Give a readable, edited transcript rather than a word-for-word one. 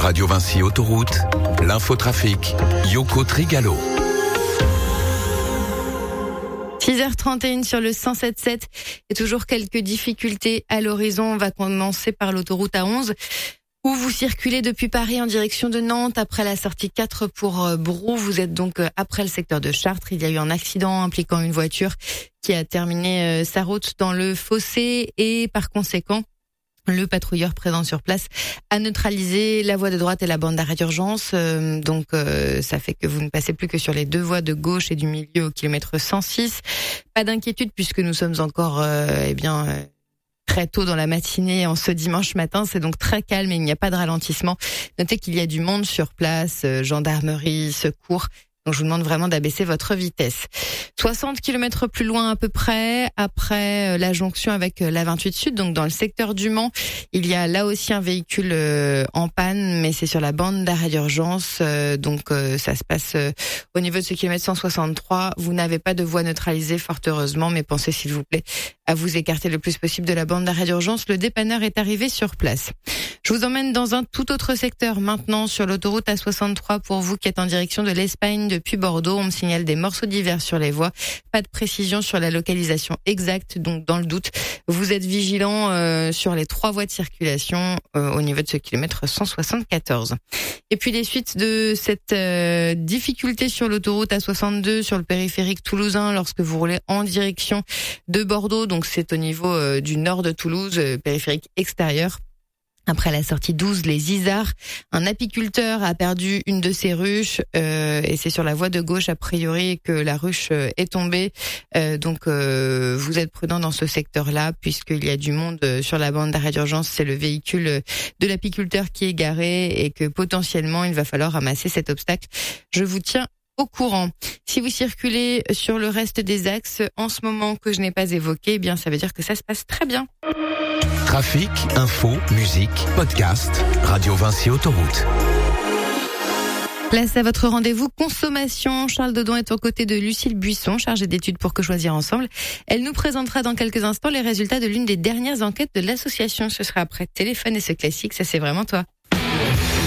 Radio Vinci Autoroute, l'infotrafic, Yoko Trigalo. 6h31 sur le 107.7 et toujours quelques difficultés à l'horizon. On va commencer par l'autoroute A11 où vous circulez depuis Paris en direction de Nantes après la sortie 4 pour Brou. Vous êtes donc après le secteur de Chartres. Il y a eu un accident impliquant une voiture qui a terminé sa route dans le fossé et par conséquent, le patrouilleur présent sur place a neutralisé la voie de droite et la bande d'arrêt d'urgence. Ça fait que vous ne passez plus que sur les deux voies de gauche et du milieu au kilomètre 106. Pas d'inquiétude puisque nous sommes encore très tôt dans la matinée en ce dimanche matin. C'est donc très calme et il n'y a pas de ralentissement. Notez qu'il y a du monde sur place, gendarmerie, secours. Donc je vous demande vraiment d'abaisser votre vitesse. 60 km plus loin à peu près, après la jonction avec la 28 Sud, donc dans le secteur du Mans, il y a là aussi un véhicule en panne, mais c'est sur la bande d'arrêt d'urgence. Ça se passe au niveau de ce kilomètre 163. Vous n'avez pas de voie neutralisée, fort heureusement, mais pensez s'il vous plaît à vous écarter le plus possible de la bande d'arrêt d'urgence. Le dépanneur est arrivé sur place. Je vous emmène dans un tout autre secteur maintenant sur l'autoroute A63 pour vous qui êtes en direction de l'Espagne depuis Bordeaux. On me signale des morceaux divers sur les voies. Pas de précision sur la localisation exacte, donc dans le doute, vous êtes vigilant sur les 3 voies de circulation au niveau de ce kilomètre 174. Et puis les suites de cette difficulté sur l'autoroute A62 sur le périphérique toulousain lorsque vous roulez en direction de Bordeaux, donc c'est au niveau du nord de Toulouse, périphérique extérieur. Après la sortie 12, les Isards, un apiculteur a perdu une de ses ruches et c'est sur la voie de gauche a priori que la ruche est tombée. Vous êtes prudent dans ce secteur-là puisqu'il y a du monde sur la bande d'arrêt d'urgence. C'est le véhicule de l'apiculteur qui est garé et que potentiellement il va falloir ramasser cet obstacle. Je vous tiens au courant. Si vous circulez sur le reste des axes en ce moment que je n'ai pas évoqué, eh bien ça veut dire que ça se passe très bien. Trafic, info, musique, podcast, Radio Vinci Autoroute. Place à votre rendez-vous consommation. Charles Dodon est aux côtés de Lucille Buisson, chargée d'études pour Que Choisir Ensemble. Elle nous présentera dans quelques instants les résultats de l'une des dernières enquêtes de l'association. Ce sera après Téléphone et ce classique, ça c'est vraiment toi.